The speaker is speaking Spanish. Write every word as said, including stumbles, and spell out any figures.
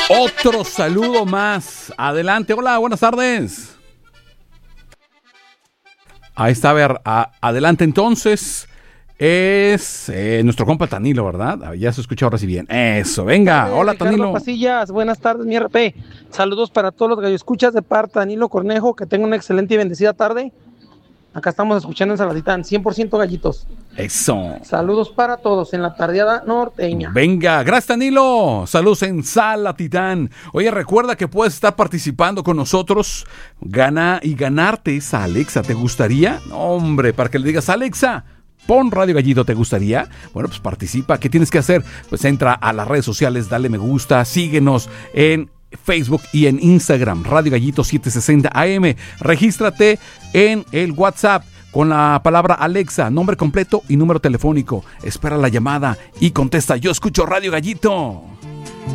Otro saludo más. Adelante. Hola, buenas tardes. Ahí está, a ver, a, adelante entonces. Es eh, nuestro compa Tanilo, ¿verdad? Ah, ya se escucha ahora sí bien. Eso, venga. Hola, Ricardo Tanilo. Pasillas, buenas tardes, mi R P. Saludos para todos los galloescuchas de parte de Danilo Cornejo. Que tengan una excelente y bendecida tarde. Acá estamos escuchando en Saladitán, cien por ciento gallitos. Eso. Saludos para todos en la tardeada norteña. Venga, gracias Danilo. Saludos en Salatitán. Oye, recuerda que puedes estar participando con nosotros. Gana y ganarte esa Alexa. ¿Te gustaría? No, hombre, para que le digas, Alexa, pon Radio Gallito, ¿te gustaría? Bueno, pues participa. ¿Qué tienes que hacer? Pues entra a las redes sociales, dale me gusta, síguenos en Facebook y en Instagram, Radio Gallito setecientos sesenta A M. Regístrate en el WhatsApp con la palabra Alexa, nombre completo y número telefónico. Espera la llamada y contesta, yo escucho Radio Gallito.